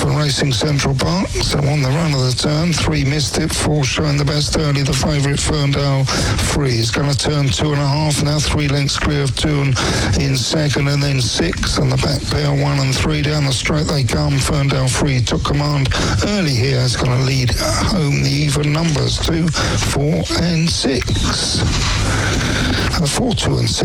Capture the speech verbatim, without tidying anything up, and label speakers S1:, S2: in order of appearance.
S1: for Racing Central Park. So on the run of the turn, three missed it, four showing the best early. The favourite Ferndale Free is going to turn two and a half now, three lengths clear of two and in second, and then six. And the back pair, one and three down the straight they come. Ferndale Free took command early here. It's going to lead home the even numbers two, four and six. Uh, four, two and six.